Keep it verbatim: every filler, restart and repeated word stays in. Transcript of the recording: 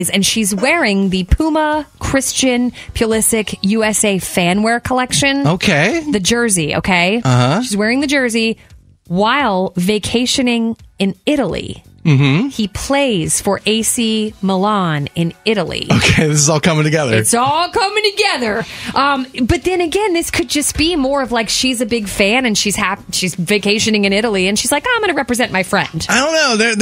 And she's wearing the Puma Christian Pulisic U S A fanwear collection. Okay. The jersey, okay? Uh-huh. She's wearing the jersey while vacationing in Italy. Mm-hmm. He plays for A C Milan in Italy. Okay, this is all coming together. It's all coming together. Um, but then again, this could just be more of like she's a big fan and she's happy, she's vacationing in Italy and she's like, oh, I'm going to represent my friend. I don't know. They're,